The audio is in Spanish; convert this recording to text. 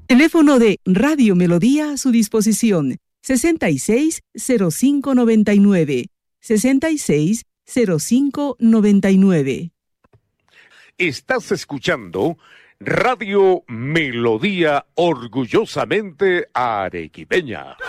Teléfono de Radio Melodía a su disposición, 660599, 660599. Estás escuchando Radio Melodía, orgullosamente arequipeña.